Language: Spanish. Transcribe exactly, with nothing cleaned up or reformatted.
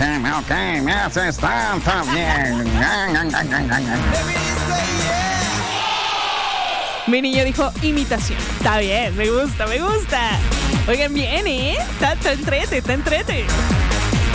ok, me haces tanto bien. Mi niño dijo imitación. Está bien, me gusta, me gusta. Oigan, bien, ¿eh? Está, está entrete, está entrete.